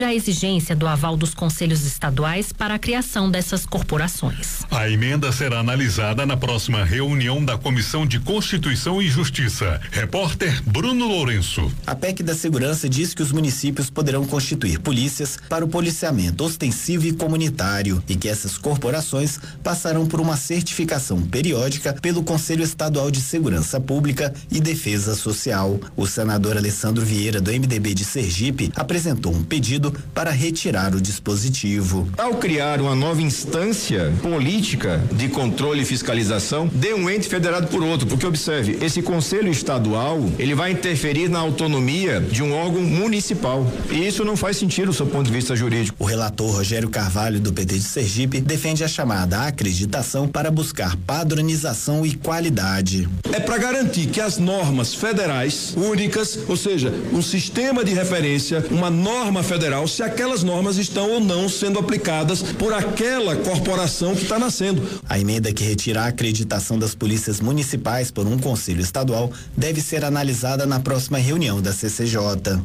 a exigência do aval dos conselhos estaduais para a criação dessas corporações. A emenda será analisada na próxima reunião da Comissão de Constituição e Justiça. Repórter Bruno Lourenço. A PEC da Segurança diz que os municípios poderão constituir polícias para o policiamento ostensivo e comunitário e que essas corporações passarão por uma certificação periódica pelo Conselho Estadual de Segurança Pública e Defesa Social. O senador Alessandro Vieira, do MDB de Sergipe, apresentou um pedido para retirar o dispositivo. Ao criar uma nova instância política de controle e fiscalização, dê um ente federado por outro, porque observe, esse conselho estadual, ele vai interferir na autonomia de um órgão municipal, e isso não faz sentido do seu ponto de vista jurídico. O relator Rogério Carvalho, do PT de Sergipe, defende a chamada acreditação para buscar padronização e qualidade. É para garantir que as normas federais únicas, ou seja, um sistema de referência, uma norma federal, se aquelas normas estão ou não sendo aplicadas por aquela corporação que está nascendo. A emenda que retira a acreditação das polícias municipais por um conselho estadual deve ser analisada na próxima reunião da CCJ.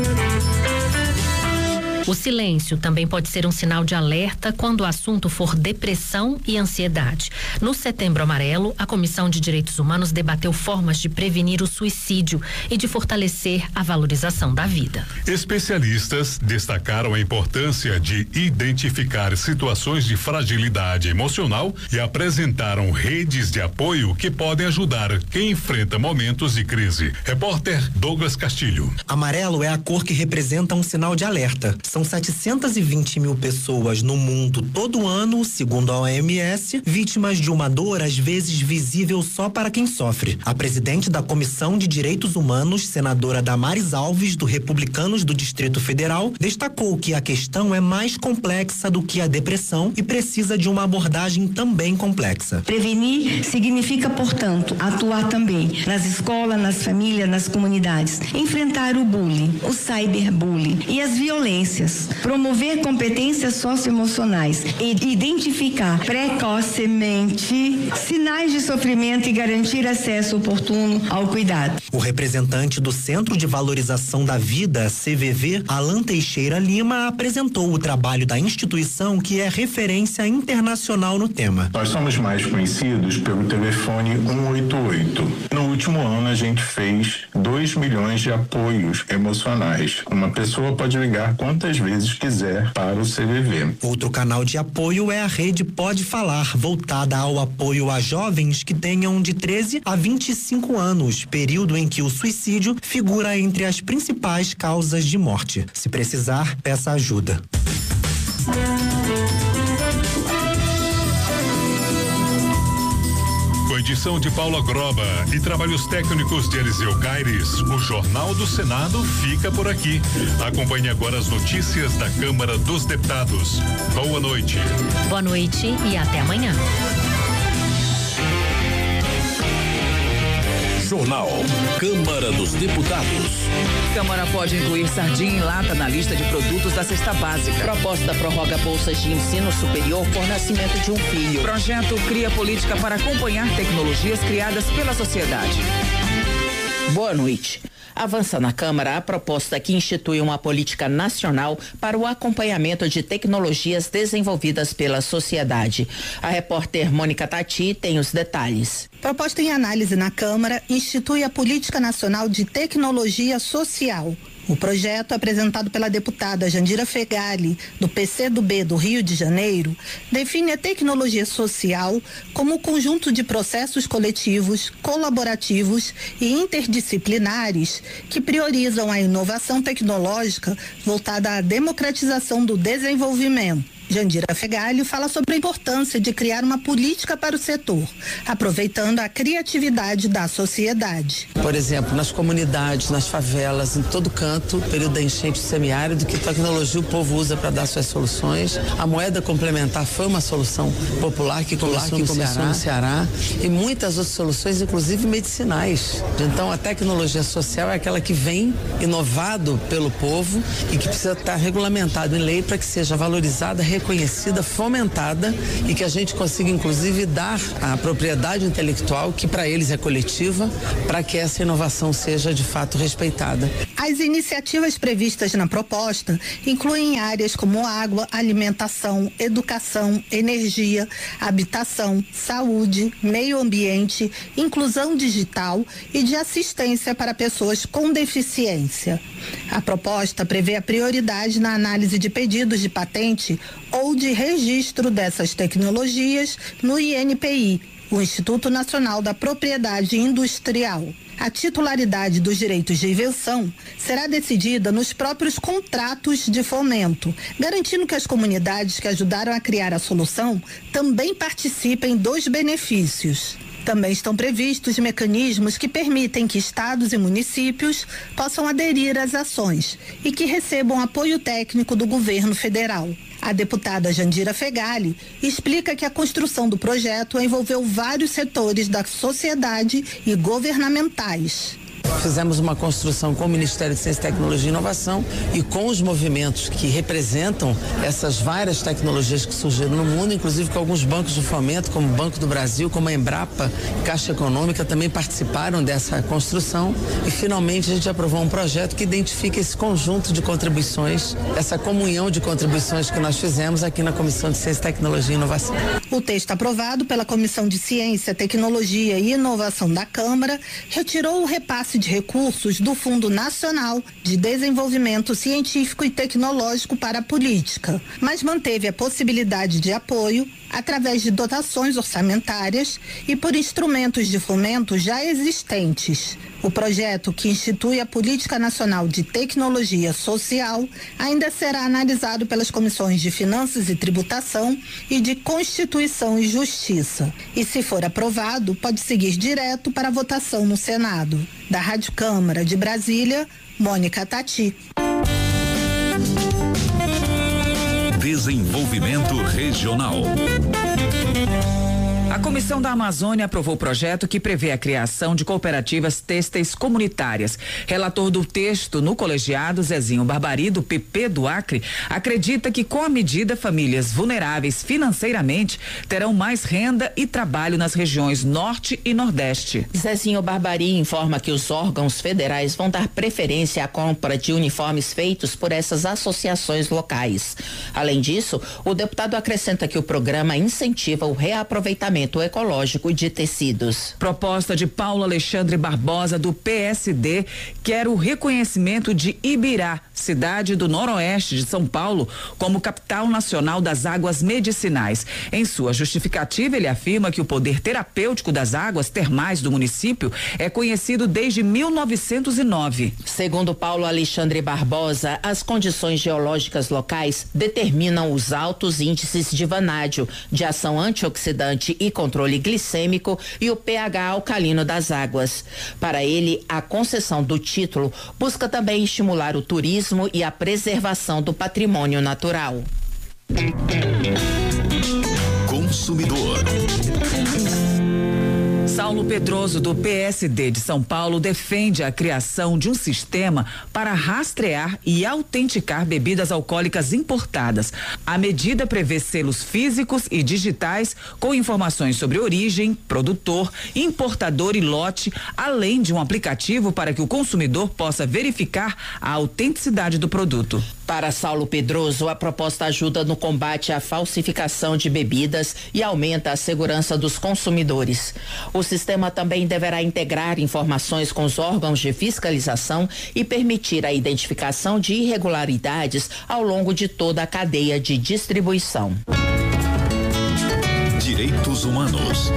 O silêncio também pode ser um sinal de alerta quando o assunto for depressão e ansiedade. No Setembro Amarelo, a Comissão de Direitos Humanos debateu formas de prevenir o suicídio e de fortalecer a valorização da vida. Especialistas destacaram a importância de identificar situações de fragilidade emocional e apresentaram redes de apoio que podem ajudar quem enfrenta momentos de crise. Repórter Douglas Castilho. Amarelo é a cor que representa um sinal de alerta. São 720 mil pessoas no mundo todo ano, segundo a OMS, vítimas de uma dor às vezes visível só para quem sofre. A presidente da Comissão de Direitos Humanos, senadora Damares Alves, do Republicanos do Distrito Federal, destacou que a questão é mais complexa do que a depressão e precisa de uma abordagem também complexa. Prevenir significa, portanto, atuar também nas escolas, nas famílias, nas comunidades, enfrentar o bullying, o cyberbullying e as violências, promover competências socioemocionais e identificar precocemente sinais de sofrimento e garantir acesso oportuno ao cuidado. O representante do Centro de Valorização da Vida, CVV, Alan Teixeira Lima, apresentou o trabalho da instituição, que é referência internacional no tema. Nós somos mais conhecidos pelo telefone 188. No último ano a gente fez 2 milhões de apoios emocionais. Uma pessoa pode ligar quantas vezes quiser para o CVV. Outro canal de apoio é a rede Pode Falar, voltada ao apoio a jovens que tenham de 13 a 25 anos, período em que o suicídio figura entre as principais causas de morte. Se precisar, peça ajuda. Com edição de Paula Groba e trabalhos técnicos de Eliseu Caires, o Jornal do Senado fica por aqui. Acompanhe agora as notícias da Câmara dos Deputados. Boa noite. Boa noite e até amanhã. Jornal Câmara dos Deputados. Câmara pode incluir sardinha em lata na lista de produtos da cesta básica. Proposta prorroga bolsas de ensino superior por nascimento de um filho. Projeto cria política para acompanhar tecnologias criadas pela sociedade. Boa noite. Avança na Câmara a proposta que institui uma política nacional para o acompanhamento de tecnologias desenvolvidas pela sociedade. A repórter Mônica Tati tem os detalhes. Proposta em análise na Câmara institui a Política Nacional de Tecnologia Social. O projeto, apresentado pela deputada Jandira Fegali, do PCdoB do Rio de Janeiro, define a tecnologia social como o conjunto de processos coletivos, colaborativos e interdisciplinares que priorizam a inovação tecnológica voltada à democratização do desenvolvimento. Jandira Fegali fala sobre a importância de criar uma política para o setor, aproveitando a criatividade da sociedade. Por exemplo, nas comunidades, nas favelas, em todo canto, período da enchente semiárido, que tecnologia o povo usa para dar suas soluções. A moeda complementar foi uma solução popular que começou no Ceará e muitas outras soluções, inclusive medicinais. Então, a tecnologia social é aquela que vem inovado pelo povo e que precisa estar regulamentado em lei para que seja valorizada, reconhecida, fomentada e que a gente consiga inclusive dar a propriedade intelectual que para eles é coletiva, para que essa inovação seja de fato respeitada. As iniciativas previstas na proposta incluem áreas como água, alimentação, educação, energia, habitação, saúde, meio ambiente, inclusão digital e de assistência para pessoas com deficiência. A proposta prevê a prioridade na análise de pedidos de patente ou de registro dessas tecnologias no INPI, o Instituto Nacional da Propriedade Industrial. A titularidade dos direitos de invenção será decidida nos próprios contratos de fomento, garantindo que as comunidades que ajudaram a criar a solução também participem dos benefícios. Também estão previstos mecanismos que permitem que estados e municípios possam aderir às ações e que recebam apoio técnico do governo federal. A deputada Jandira Fegali explica que a construção do projeto envolveu vários setores da sociedade e governamentais. Fizemos uma construção com o Ministério de Ciência, Tecnologia e Inovação e com os movimentos que representam essas várias tecnologias que surgiram no mundo, inclusive com alguns bancos de fomento, como o Banco do Brasil, como a Embrapa, Caixa Econômica, também participaram dessa construção e finalmente a gente aprovou um projeto que identifica esse conjunto de contribuições, essa comunhão de contribuições que nós fizemos aqui na Comissão de Ciência, Tecnologia e Inovação. O texto aprovado pela Comissão de Ciência, Tecnologia e Inovação da Câmara retirou o repasse de recursos do Fundo Nacional de Desenvolvimento Científico e Tecnológico para a política, mas manteve a possibilidade de apoio através de dotações orçamentárias e por instrumentos de fomento já existentes. O projeto, que institui a Política Nacional de Tecnologia Social, ainda será analisado pelas comissões de Finanças e Tributação e de Constituição e Justiça. E, se for aprovado, pode seguir direto para a votação no Senado. Da Rádio Câmara de Brasília, Mônica Tati. Desenvolvimento Regional. A Comissão da Amazônia aprovou o projeto que prevê a criação de cooperativas têxteis comunitárias. Relator do texto no colegiado, Zezinho Barbari, do PP do Acre, acredita que com a medida famílias vulneráveis financeiramente terão mais renda e trabalho nas regiões Norte e Nordeste. Zezinho Barbari informa que os órgãos federais vão dar preferência à compra de uniformes feitos por essas associações locais. Além disso, o deputado acrescenta que o programa incentiva o reaproveitamento ecológico de tecidos. Proposta de Paulo Alexandre Barbosa, do PSD, quer o reconhecimento de Ibirá, cidade do noroeste de São Paulo, como capital nacional das águas medicinais. Em sua justificativa, ele afirma que o poder terapêutico das águas termais do município é conhecido desde 1909. Segundo Paulo Alexandre Barbosa, as condições geológicas locais determinam os altos índices de vanádio, de ação antioxidante e controle glicêmico e o pH alcalino das águas. Para ele, a concessão do título busca também estimular o turismo e a preservação do patrimônio natural. Consumidor. Saulo Pedroso, do PSD de São Paulo, defende a criação de um sistema para rastrear e autenticar bebidas alcoólicas importadas. A medida prevê selos físicos e digitais com informações sobre origem, produtor, importador e lote, além de um aplicativo para que o consumidor possa verificar a autenticidade do produto. Para Saulo Pedroso, a proposta ajuda no combate à falsificação de bebidas e aumenta a segurança dos consumidores. O sistema também deverá integrar informações com os órgãos de fiscalização e permitir a identificação de irregularidades ao longo de toda a cadeia de distribuição. Direitos Humanos.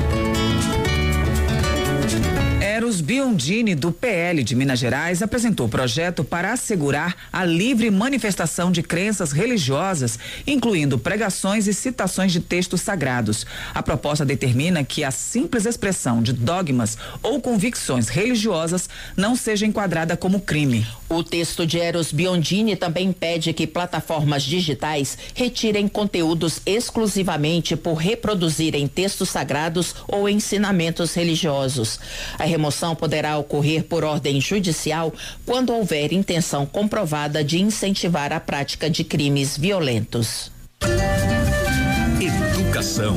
Eros Biondini, do PL de Minas Gerais, apresentou o projeto para assegurar a livre manifestação de crenças religiosas, incluindo pregações e citações de textos sagrados. A proposta determina que a simples expressão de dogmas ou convicções religiosas não seja enquadrada como crime. O texto de Eros Biondini também pede que plataformas digitais retirem conteúdos exclusivamente por reproduzirem textos sagrados ou ensinamentos religiosos. A remoção poderá ocorrer por ordem judicial quando houver intenção comprovada de incentivar a prática de crimes violentos. Educação.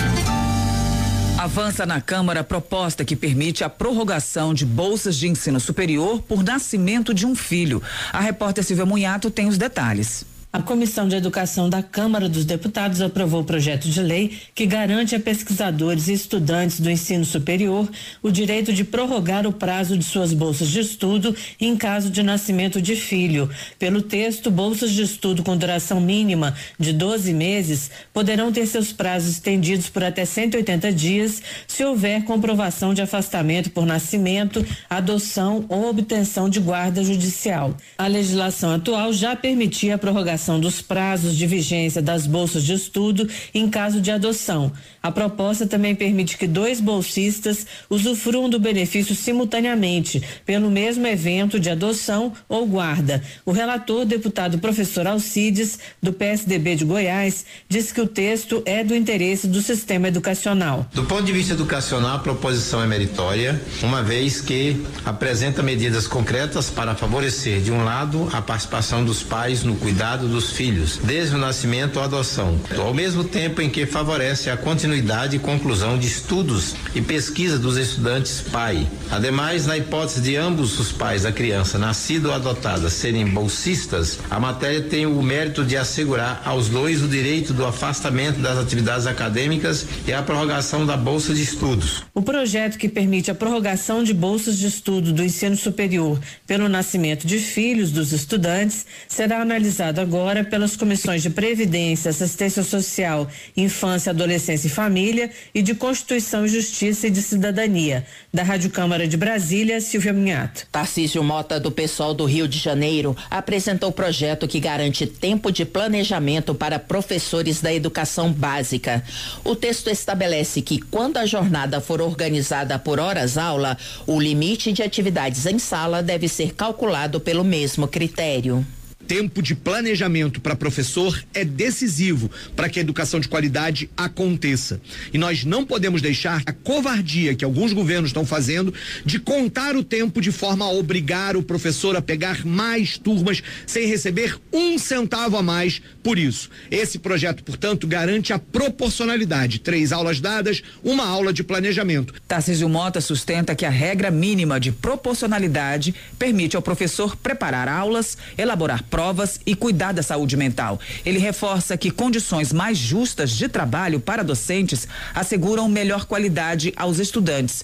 Avança na Câmara a proposta que permite a prorrogação de bolsas de ensino superior por nascimento de um filho. A repórter Silvia Munhato tem os detalhes. A Comissão de Educação da Câmara dos Deputados aprovou o projeto de lei que garante a pesquisadores e estudantes do ensino superior o direito de prorrogar o prazo de suas bolsas de estudo em caso de nascimento de filho. Pelo texto, bolsas de estudo com duração mínima de 12 meses poderão ter seus prazos estendidos por até 180 dias se houver comprovação de afastamento por nascimento, adoção ou obtenção de guarda judicial. A legislação atual já permitia a prorrogação dos prazos de vigência das bolsas de estudo em caso de adoção. A proposta também permite que 2 bolsistas usufruam do benefício simultaneamente pelo mesmo evento de adoção ou guarda. O relator, deputado professor Alcides, do PSDB de Goiás, disse que o texto é do interesse do sistema educacional. Do ponto de vista educacional, a proposição é meritória, uma vez que apresenta medidas concretas para favorecer, de um lado, a participação dos pais no cuidado dos filhos, desde o nascimento ou adoção, ao mesmo tempo em que favorece a continuidade e conclusão de estudos e pesquisa dos estudantes pai. Ademais, na hipótese de ambos os pais da criança, nascida ou adotada, serem bolsistas, a matéria tem o mérito de assegurar aos dois o direito do afastamento das atividades acadêmicas e a prorrogação da bolsa de estudos. O projeto que permite a prorrogação de bolsas de estudo do ensino superior pelo nascimento de filhos dos estudantes será analisado agora pelas comissões de Previdência, Assistência Social, Infância, Adolescência e Família e de Constituição e Justiça e de Cidadania. Da Rádio Câmara de Brasília, Silvia Minhato. Tarcísio Mota, do PSOL do Rio de Janeiro, apresentou o projeto que garante tempo de planejamento para professores da educação básica. O texto estabelece que, quando a jornada for organizada por horas-aula, o limite de atividades em sala deve ser calculado pelo mesmo critério. Tempo de planejamento para professor é decisivo para que a educação de qualidade aconteça. E nós não podemos deixar a covardia que alguns governos estão fazendo de contar o tempo de forma a obrigar o professor a pegar mais turmas sem receber 1 centavo a mais por isso. Esse projeto, portanto, garante a proporcionalidade. 3 aulas dadas, 1 aula de planejamento. Tarcísio Mota sustenta que a regra mínima de proporcionalidade permite ao professor preparar aulas, elaborar provas e cuidar da saúde mental. Ele reforça que condições mais justas de trabalho para docentes asseguram melhor qualidade aos estudantes.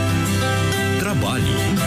Trabalho.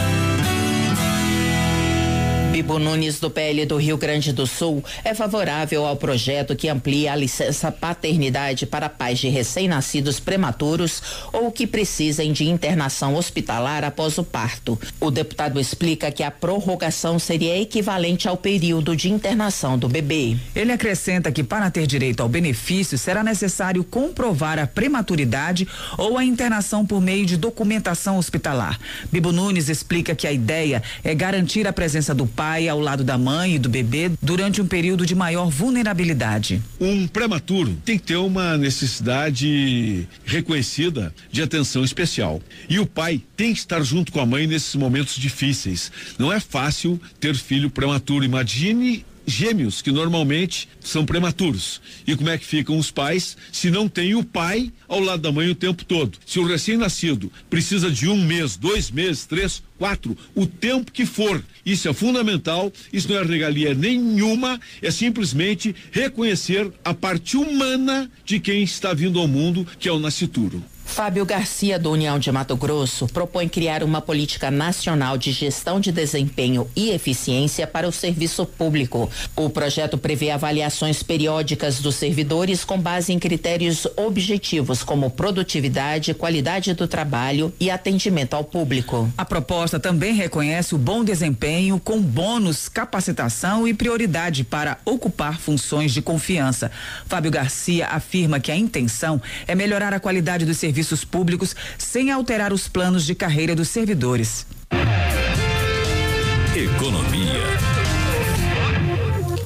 Bibo Nunes, do PL do Rio Grande do Sul, é favorável ao projeto que amplia a licença paternidade para pais de recém-nascidos prematuros ou que precisem de internação hospitalar após o parto. O deputado explica que a prorrogação seria equivalente ao período de internação do bebê. Ele acrescenta que para ter direito ao benefício será necessário comprovar a prematuridade ou a internação por meio de documentação hospitalar. Bibo Nunes explica que a ideia é garantir a presença do pai ao lado da mãe e do bebê durante um período de maior vulnerabilidade. Um prematuro tem que ter uma necessidade reconhecida de atenção especial. E o pai tem que estar junto com a mãe nesses momentos difíceis. Não é fácil ter filho prematuro. Imagine gêmeos que normalmente são prematuros. E como é que ficam os pais se não tem o pai ao lado da mãe o tempo todo? Se o recém-nascido precisa de 1 mês, 2 meses, 3, 4, o tempo que for, isso é fundamental, isso não é regalia nenhuma, é simplesmente reconhecer a parte humana de quem está vindo ao mundo, que é o nascituro. Fábio Garcia, do União de Mato Grosso, propõe criar uma política nacional de gestão de desempenho e eficiência para o serviço público. O projeto prevê avaliações periódicas dos servidores com base em critérios objetivos como produtividade, qualidade do trabalho e atendimento ao público. A proposta também reconhece o bom desempenho com bônus, capacitação e prioridade para ocupar funções de confiança. Fábio Garcia afirma que a intenção é melhorar a qualidade dos serviços públicos sem alterar os planos de carreira dos servidores. Economia. O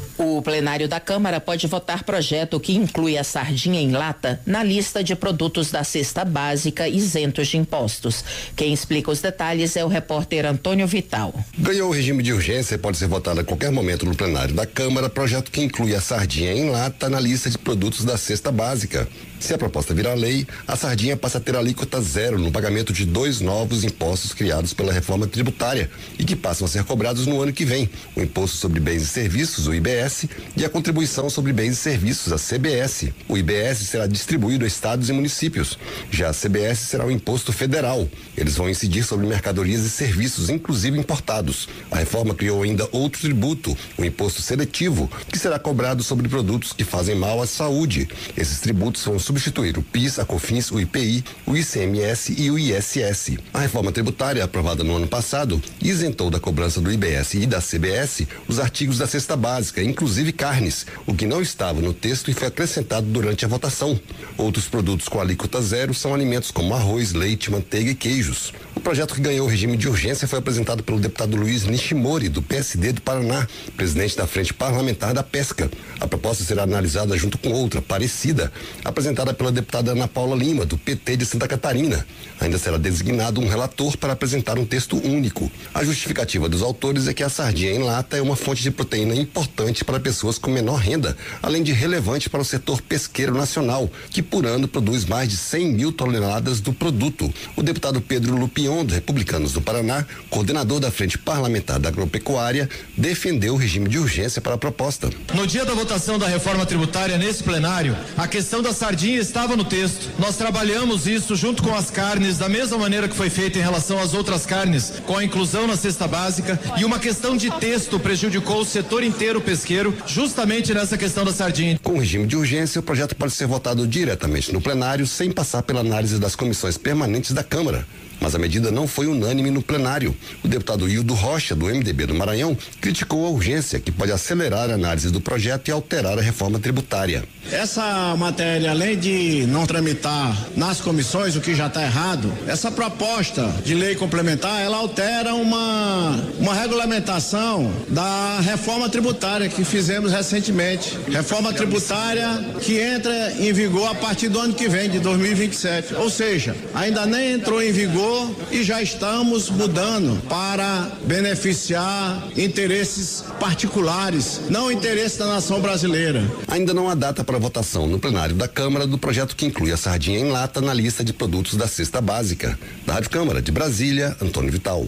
O plenário da Câmara pode votar projeto que inclui a sardinha em lata na lista de produtos da cesta básica isentos de impostos. Quem explica os detalhes é o repórter Antônio Vital. Ganhou o regime de urgência e pode ser votado a qualquer momento no plenário da Câmara, projeto que inclui a sardinha em lata na lista de produtos da cesta básica. Se a proposta virar lei, a sardinha passa a ter alíquota zero no pagamento de 2 novos impostos criados pela reforma tributária e que passam a ser cobrados no ano que vem: o Imposto sobre Bens e Serviços, o IBS, e a Contribuição sobre Bens e Serviços, a CBS. O IBS será distribuído a estados e municípios. Já a CBS será um imposto federal. Eles vão incidir sobre mercadorias e serviços, inclusive importados. A reforma criou ainda outro tributo, o imposto seletivo, que será cobrado sobre produtos que fazem mal à saúde. Esses tributos vão substituir o PIS, a COFINS, o IPI, o ICMS e o ISS. A reforma tributária, aprovada no ano passado, isentou da cobrança do IBS e da CBS os artigos da cesta básica, inclusive carnes, o que não estava no texto e foi acrescentado durante a votação. Outros produtos com alíquota zero são alimentos como arroz, leite, manteiga e queijos. O projeto que ganhou o regime de urgência foi apresentado pelo deputado Luiz Nishimori, do PSD do Paraná, presidente da Frente Parlamentar da Pesca. A proposta será analisada junto com outra, parecida, apresentada pela deputada Ana Paula Lima, do PT de Santa Catarina. Ainda será designado um relator para apresentar um texto único. A justificativa dos autores é que a sardinha em lata é uma fonte de proteína importante para pessoas com menor renda, além de relevante para o setor pesqueiro nacional, que por ano produz mais de 100 mil toneladas do produto. O deputado Pedro Lupion, do Republicanos do Paraná, coordenador da Frente Parlamentar da Agropecuária, defendeu o regime de urgência para a proposta. No dia da votação da reforma tributária nesse plenário, a questão da sardinha estava no texto. Nós trabalhamos isso junto com as carnes, da mesma maneira que foi feito em relação às outras carnes, com a inclusão na cesta básica, e uma questão de texto prejudicou o setor inteiro pesqueiro, justamente nessa questão da sardinha. Com o regime de urgência, o projeto pode ser votado diretamente no plenário, sem passar pela análise das comissões permanentes da Câmara. Mas a medida não foi unânime no plenário. O deputado Hildo Rocha, do MDB do Maranhão, criticou a urgência, que pode acelerar a análise do projeto e alterar a reforma tributária. Essa matéria, além de não tramitar nas comissões, o que já está errado, essa proposta de lei complementar, ela altera uma regulamentação da reforma tributária que fizemos recentemente. Reforma tributária que entra em vigor a partir do ano que vem, de 2027. Ou seja, ainda nem entrou em vigor e já estamos mudando para beneficiar interesses particulares, não interesse da nação brasileira. Ainda não há data para votação no plenário da Câmara do projeto que inclui a sardinha em lata na lista de produtos da cesta básica. Da Rádio Câmara de Brasília, Antônio Vital.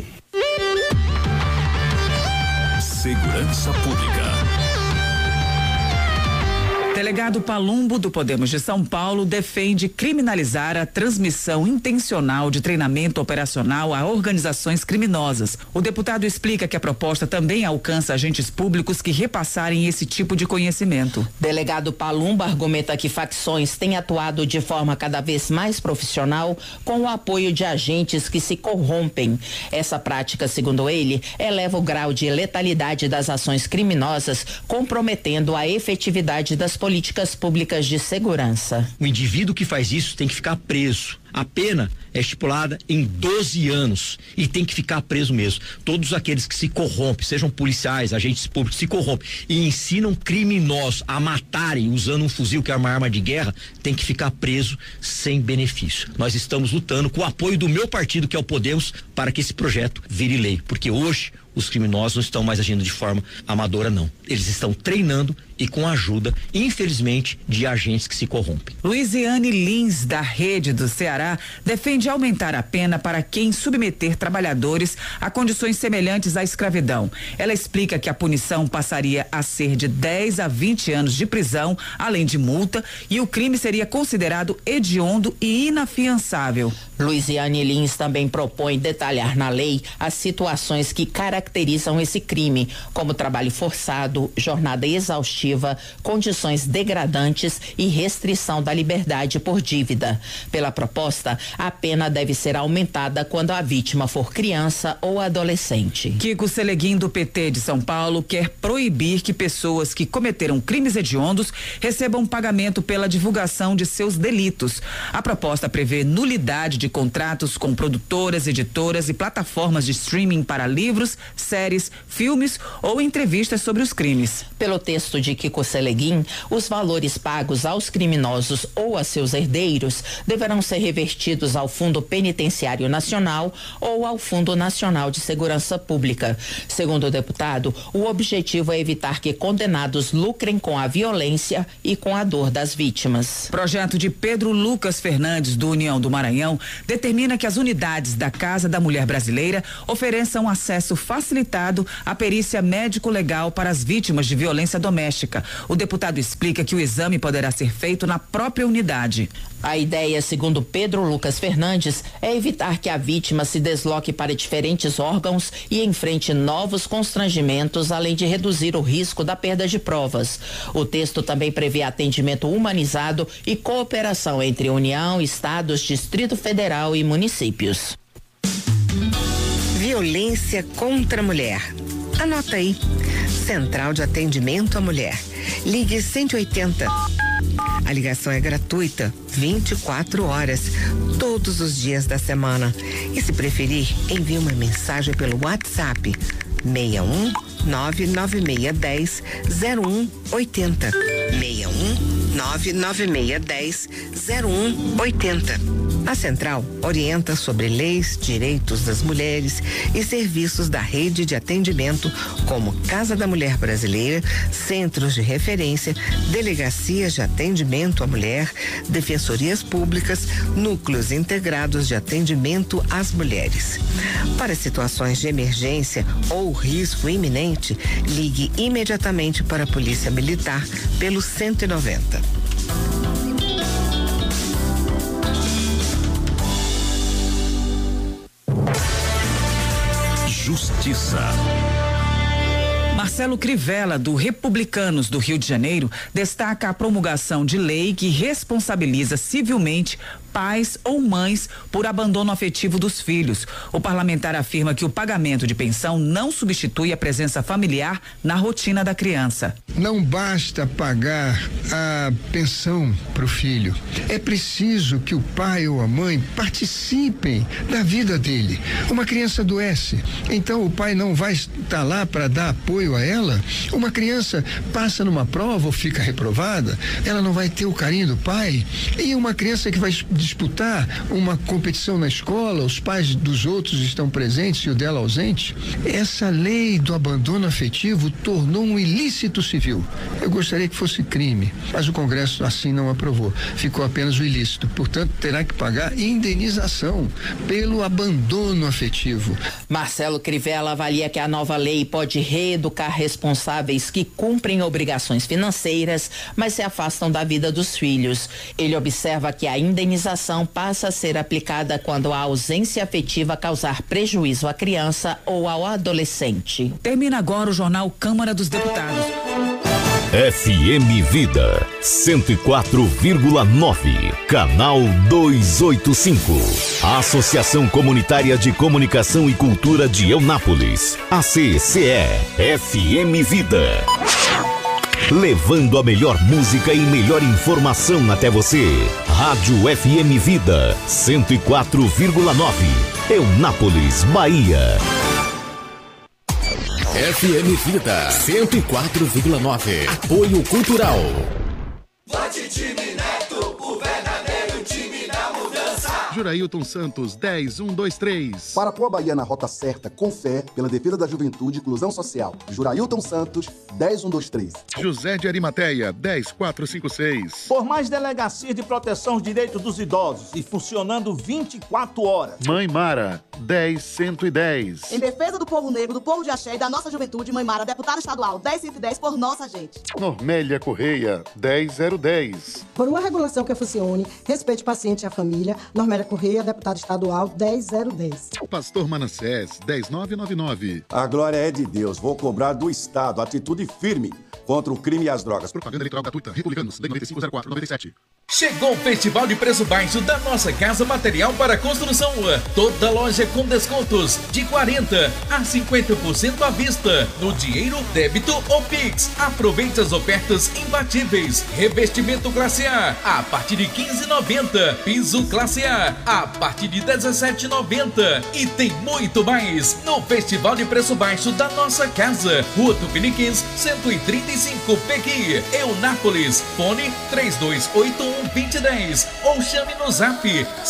Segurança Pública. Delegado Palumbo, do Podemos de São Paulo, defende criminalizar a transmissão intencional de treinamento operacional a organizações criminosas. O deputado explica que a proposta também alcança agentes públicos que repassarem esse tipo de conhecimento. Delegado Palumbo argumenta que facções têm atuado de forma cada vez mais profissional com o apoio de agentes que se corrompem. Essa prática, segundo ele, eleva o grau de letalidade das ações criminosas, comprometendo a efetividade das políticas públicas de segurança. O indivíduo que faz isso tem que ficar preso. A pena é estipulada em 12 anos e tem que ficar preso mesmo. Todos aqueles que se corrompem, sejam policiais, agentes públicos, se corrompem e ensinam criminosos a matarem usando um fuzil que é uma arma de guerra, tem que ficar preso sem benefício. Nós estamos lutando com o apoio do meu partido, que é o Podemos, para que esse projeto vire lei, porque hoje os criminosos não estão mais agindo de forma amadora, não. Eles estão treinando e com a ajuda, infelizmente, de agentes que se corrompem. Luiziane Lins, da Rede do Ceará, defende aumentar a pena para quem submeter trabalhadores a condições semelhantes à escravidão. Ela explica que a punição passaria a ser de 10 a 20 anos de prisão, além de multa, e o crime seria considerado hediondo e inafiançável. Luiziane Lins também propõe detalhar na lei as situações que caracterizam esse crime, como trabalho forçado, jornada exaustiva, condições degradantes e restrição da liberdade por dívida. Pela proposta, proposta, a pena deve ser aumentada quando a vítima for criança ou adolescente. Kiko Seleguin, do PT de São Paulo, quer proibir que pessoas que cometeram crimes hediondos recebam pagamento pela divulgação de seus delitos. A proposta prevê nulidade de contratos com produtoras, editoras e plataformas de streaming para livros, séries, filmes ou entrevistas sobre os crimes. Pelo texto de Kiko Seleguin, os valores pagos aos criminosos ou a seus herdeiros deverão ser revertidos ao Fundo Penitenciário Nacional ou ao Fundo Nacional de Segurança Pública. Segundo o deputado, o objetivo é evitar que condenados lucrem com a violência e com a dor das vítimas. Projeto de Pedro Lucas Fernandes, do União do Maranhão, determina que as unidades da Casa da Mulher Brasileira ofereçam acesso facilitado à perícia médico-legal para as vítimas de violência doméstica. O deputado explica que o exame poderá ser feito na própria unidade. A ideia, segundo Pedro Lucas Fernandes, é evitar que a vítima se desloque para diferentes órgãos e enfrente novos constrangimentos, além de reduzir o risco da perda de provas. O texto também prevê atendimento humanizado e cooperação entre União, Estados, Distrito Federal e municípios. Violência contra a mulher. Anota aí. Central de Atendimento à Mulher. Ligue 180. A ligação é gratuita, 24 horas, todos os dias da semana. E se preferir, envie uma mensagem pelo WhatsApp 61 99610 0180. 61 99610 0180. A Central orienta sobre leis, direitos das mulheres e serviços da rede de atendimento, como Casa da Mulher Brasileira, centros de referência, delegacias de atendimento à mulher, defensorias públicas, núcleos integrados de atendimento às mulheres. Para situações de emergência ou risco iminente, ligue imediatamente para a Polícia Militar pelo 190. Justiça. Marcelo Crivella, do Republicanos do Rio de Janeiro, destaca a promulgação de lei que responsabiliza civilmente pais ou mães por abandono afetivo dos filhos. O parlamentar afirma que o pagamento de pensão não substitui a presença familiar na rotina da criança. Não basta pagar a pensão para o filho. É preciso que o pai ou a mãe participem da vida dele. Uma criança adoece, então o pai não vai estar lá para dar apoio a ela. Uma criança passa numa prova ou fica reprovada, ela não vai ter o carinho do pai. E uma criança que vai disputar uma competição na escola, os pais dos outros estão presentes e o dela ausente. Essa lei do abandono afetivo tornou um ilícito civil. Eu gostaria que fosse crime, mas o Congresso assim não aprovou. Ficou apenas o ilícito. Portanto, terá que pagar indenização pelo abandono afetivo. Marcelo Crivella avalia que a nova lei pode reeducar responsáveis que cumprem obrigações financeiras, mas se afastam da vida dos filhos. Ele observa que a indenização passa a ser aplicada quando a ausência afetiva causar prejuízo à criança ou ao adolescente. Termina agora o jornal Câmara dos Deputados. FM Vida 104,9, canal 285. A Associação Comunitária de Comunicação e Cultura de Eunápolis, ACCE, FM Vida. Levando a melhor música e melhor informação até você. Rádio FM Vida 104,9, Eunápolis, Bahia. FM Vida 104,9. Apoio Cultural. Vote time Neto, o verdadeiro time da mudança. Jurailton Santos, 10123. Para pôr a Bahia na rota certa, com fé, pela defesa da juventude e inclusão social. Jurailton Santos, 10123. José de Arimateia, 10456. Por mais delegacias de proteção aos direitos dos idosos e funcionando 24 horas. Mãe Mara, 10110. Em defesa do povo negro, do povo de axé e da nossa juventude, Mãe Mara, deputada estadual, 10110 por nossa gente. Normélia Correia, 10010. Por uma regulação que funcione, respeite o paciente e a família, Normélia Correia, deputada estadual, 10010. Pastor Manassés, 10999. A glória é de Deus. Vou cobrar do Estado atitude firme contra o crime e as drogas. Propaganda eleitoral gratuita. Republicanos, 950497. Chegou o Festival de Preço Baixo da Nossa Casa Material para Construção. Toda loja com descontos de 40% a 50% à vista. No dinheiro, débito ou Pix. Aproveite as ofertas imbatíveis. Revestimento classe A partir de R$ 15,90. Piso classe A partir de R$ 17,90. E tem muito mais no Festival de Preço Baixo da Nossa Casa. Rua Tupiniquins, 135, Pequi, Eunápolis. Fone 3281 2010 ou chame no zap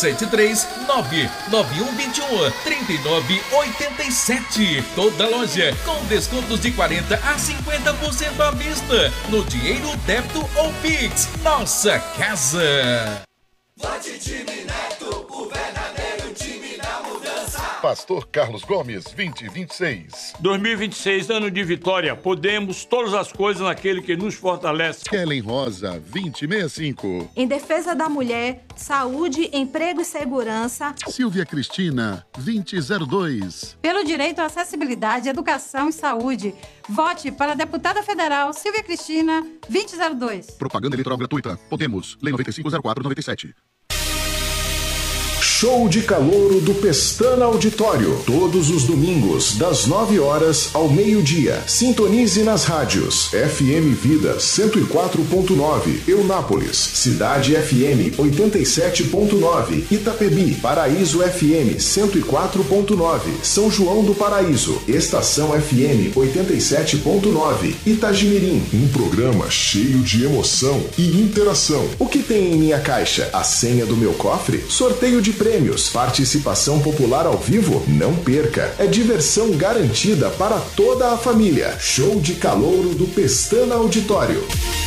73991213987. Toda loja com descontos de 40% a 50% à vista. No dinheiro, débito ou Pix. Nossa Casa. Vote Time Neto, o verdadeiro time da mudança. Pastor Carlos Gomes, 2026. 2026, ano de vitória. Podemos todas as coisas naquele que nos fortalece. Kellen Rosa, 2065. Em defesa da mulher, saúde, emprego e segurança. Silvia Cristina, 2002. Pelo direito à acessibilidade, educação e saúde. Vote para a deputada federal Silvia Cristina, 2002. Propaganda eleitoral gratuita. Podemos. Lei 950497. Show de calouro do Pestana Auditório. Todos os domingos, das 9 horas ao meio-dia. Sintonize nas rádios. FM Vida 104.9, Eunápolis. Cidade FM 87.9, Itapebi. Paraíso FM 104.9, São João do Paraíso. Estação FM 87.9, Itagimirim. Um programa cheio de emoção e interação. O que tem em minha caixa? A senha do meu cofre? Sorteio de prêmios, participação popular ao vivo? Não perca, é diversão garantida para toda a família. Show de calouro do Pestana Auditório.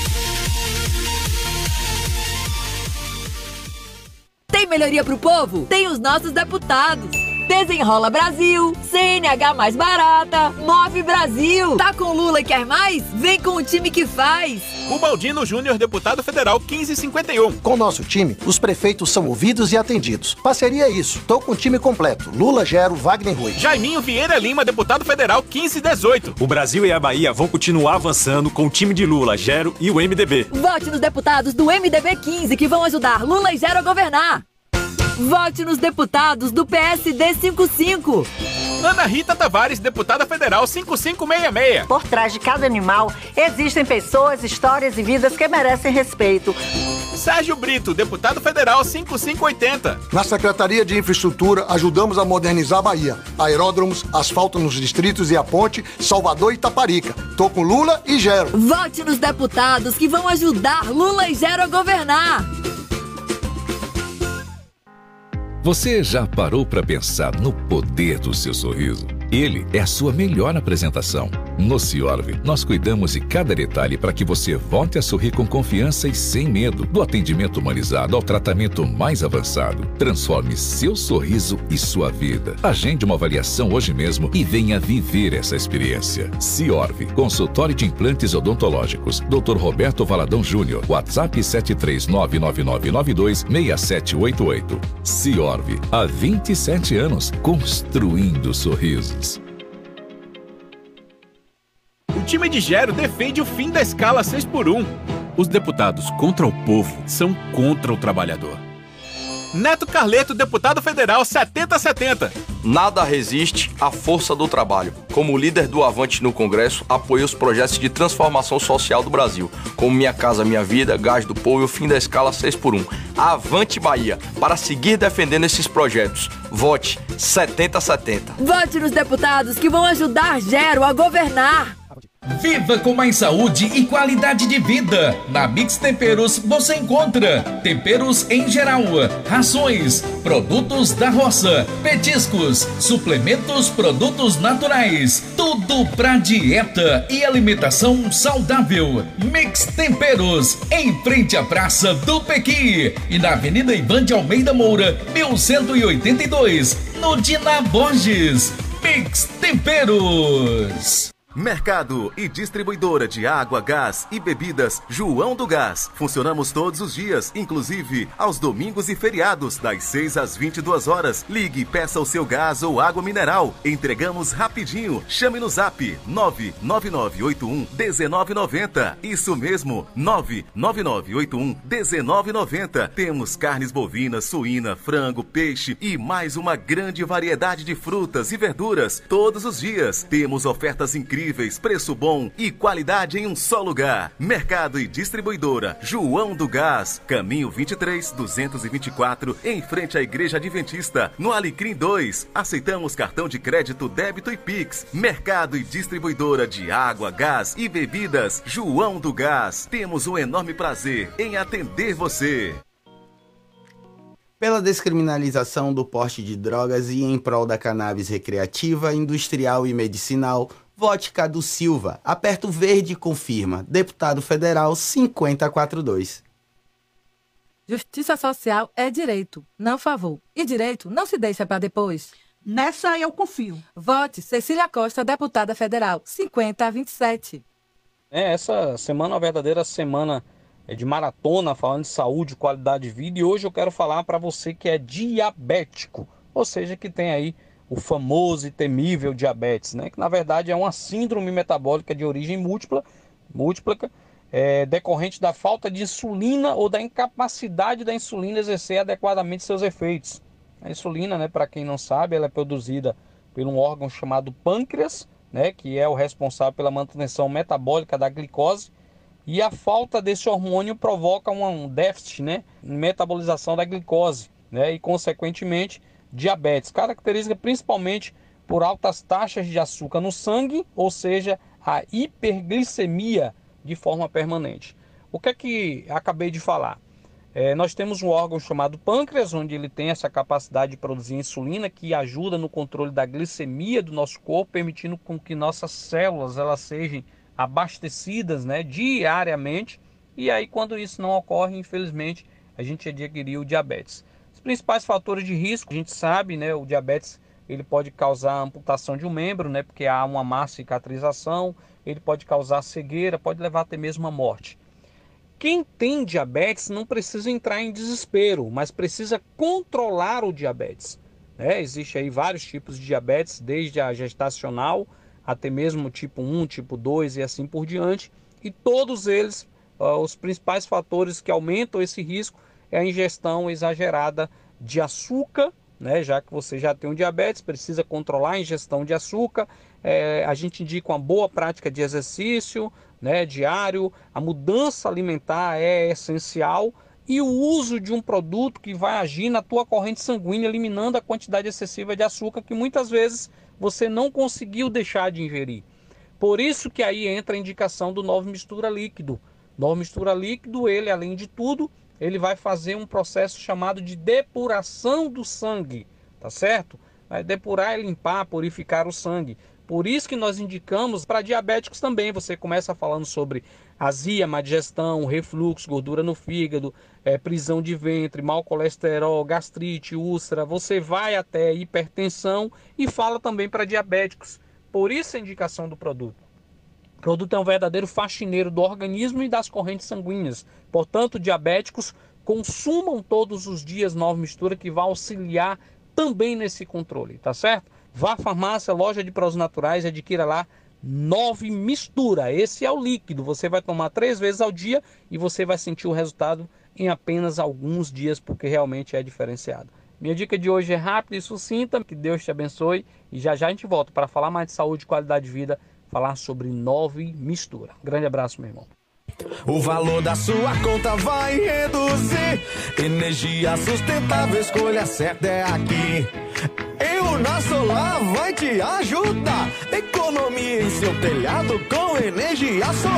Tem melhoria pro povo? Tem os nossos deputados. Desenrola Brasil, CNH mais barata, Move Brasil. Tá com Lula e quer mais? Vem com o time que faz. O Baldino Júnior, deputado federal 1551. Com nosso time, os prefeitos são ouvidos e atendidos. Parceria é isso. Tô com o time completo. Lula, Gero, Wagner Rui. Jaiminho Vieira Lima, deputado federal 1518. O Brasil e a Bahia vão continuar avançando com o time de Lula, Gero e o MDB. Vote nos deputados do MDB 15 que vão ajudar Lula e Gero a governar. Vote nos deputados do PSD 55. Ana Rita Tavares, deputada federal 5566. Por trás de cada animal, existem pessoas, histórias e vidas que merecem respeito. Sérgio Brito, deputado federal 5580. Na Secretaria de Infraestrutura, ajudamos a modernizar a Bahia. Aeródromos, asfalto nos distritos e a ponte, Salvador e Itaparica. Tô com Lula e Gero. Vote nos deputados que vão ajudar Lula e Gero a governar. Você já parou para pensar no poder do seu sorriso? Ele é a sua melhor apresentação. No Ciorv, nós cuidamos de cada detalhe para que você volte a sorrir com confiança e sem medo. Do atendimento humanizado ao tratamento mais avançado. Transforme seu sorriso e sua vida. Agende uma avaliação hoje mesmo e venha viver essa experiência. Ciorv, consultório de implantes odontológicos. Dr. Roberto Valadão Júnior. WhatsApp 73999926788. Ciorv, há 27 anos, construindo sorrisos. O time de Gero defende o fim da escala 6x1. Os deputados contra o povo são contra o trabalhador. Neto Carleto, deputado federal 7070. Nada resiste à força do trabalho. Como líder do Avante no Congresso, apoio os projetos de transformação social do Brasil, como Minha Casa Minha Vida, Gás do Povo e o fim da escala 6x1. Avante Bahia, para seguir defendendo esses projetos. Vote 7070. Vote nos deputados que vão ajudar Gero a governar. Viva com mais saúde e qualidade de vida. Na Mix Temperos você encontra temperos em geral, rações, produtos da roça, petiscos, suplementos, produtos naturais. Tudo pra dieta e alimentação saudável. Mix Temperos, em frente à Praça do Pequi e na Avenida Ivan de Almeida Moura, 1182, no Dina Borges. Mix Temperos. Mercado e distribuidora de água, gás e bebidas João do Gás. Funcionamos todos os dias, inclusive aos domingos e feriados, das 6 às 22 horas. Ligue e peça o seu gás ou água mineral. Entregamos rapidinho. Chame no zap 99981-1990. Isso mesmo, 99981-1990. Temos carnes bovinas, suína, frango, peixe e mais uma grande variedade de frutas e verduras todos os dias. Temos ofertas incríveis, preço bom e qualidade em um só lugar. Mercado e distribuidora João do Gás, Caminho 23-224, em frente à Igreja Adventista, no Alecrim 2. Aceitamos cartão de crédito, débito e Pix. Mercado e distribuidora de água, gás e bebidas João do Gás. Temos um enorme prazer em atender você. Pela descriminalização do porte de drogas e em prol da cannabis recreativa, industrial e medicinal, vote Cadu Silva. Aperta o verde e confirma. Deputado Federal 5042. Justiça social é direito, não favor. E direito não se deixa para depois. Nessa eu confio. Vote Cecília Costa, deputada federal 5027. Essa semana é uma verdadeira semana de maratona, falando de saúde, qualidade de vida. E hoje eu quero falar para você que é diabético, ou seja, que tem aí o famoso e temível diabetes, né? Que na verdade é uma síndrome metabólica de origem múltipla, decorrente da falta de insulina ou da incapacidade da insulina exercer adequadamente seus efeitos. A insulina, né, para quem não sabe, ela é produzida por um órgão chamado pâncreas, né, que é o responsável pela manutenção metabólica da glicose, e a falta desse hormônio provoca um déficit, né, em metabolização da glicose, né, e consequentemente diabetes, característica principalmente por altas taxas de açúcar no sangue, ou seja, a hiperglicemia de forma permanente. O que é que acabei de falar? Nós temos um órgão chamado pâncreas, onde ele tem essa capacidade de produzir insulina, que ajuda no controle da glicemia do nosso corpo, permitindo com que nossas células elas sejam abastecidas, né, diariamente. E aí, quando isso não ocorre, infelizmente, a gente adquiriu o diabetes. Os principais fatores de risco, a gente sabe, né, o diabetes ele pode causar amputação de um membro, né, porque há uma má cicatrização, ele pode causar cegueira, pode levar até mesmo à morte. Quem tem diabetes não precisa entrar em desespero, mas precisa controlar o diabetes. Existem aí vários tipos de diabetes, desde a gestacional até mesmo tipo 1, tipo 2 e assim por diante. E todos eles, os principais fatores que aumentam esse risco é a ingestão exagerada de açúcar, né? Já que você já tem um diabetes, precisa controlar a ingestão de açúcar. A gente indica uma boa prática de exercício, né, diário. A mudança alimentar é essencial e o uso de um produto que vai agir na tua corrente sanguínea, eliminando a quantidade excessiva de açúcar que muitas vezes você não conseguiu deixar de ingerir. Por isso que aí entra a indicação do Nova Mistura Líquido. Nova Mistura Líquido, ele além de tudo, ele vai fazer um processo chamado de depuração do sangue, tá certo? Vai depurar, limpar, purificar o sangue. Por isso que nós indicamos para diabéticos também. Você começa falando sobre azia, má digestão, refluxo, gordura no fígado, prisão de ventre, mau colesterol, gastrite, úlcera. Você vai até hipertensão e fala também para diabéticos. Por isso a indicação do produto. O produto é um verdadeiro faxineiro do organismo e das correntes sanguíneas. Portanto, diabéticos, consumam todos os dias Nova Mistura, que vai auxiliar também nesse controle, tá certo? Vá à farmácia, loja de produtos naturais e adquira lá Nova Mistura. Esse é o líquido. Você vai tomar 3 vezes ao dia e você vai sentir o resultado em apenas alguns dias, porque realmente é diferenciado. Minha dica de hoje é rápida e sucinta. Que Deus te abençoe. E já já a gente volta para falar mais de saúde e qualidade de vida, falar sobre Nova Mistura. Grande abraço, meu irmão. O valor da sua conta vai reduzir. Energia sustentável, escolha certa é aqui. E o Solar vai te ajudar. Economia em seu telhado com energia solar.